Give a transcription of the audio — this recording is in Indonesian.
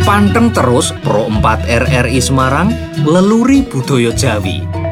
Panteng terus Pro 4 RRI Semarang, Leluri Budaya Jawi.